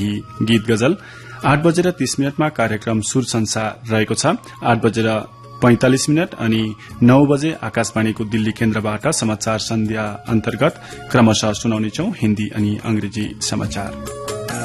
केही गीत गजल। 8:30 कार्यक्रम सुर संसार रहेको छ। 8:45 अनि 9 बजे आकाशवाणीको दिल्ली केन्द्रबाट समाचार सन्ध्या अन्तर्गत क्रमशः सुनाउनेछौ हिन्दी अनि अंग्रेजी समाचार।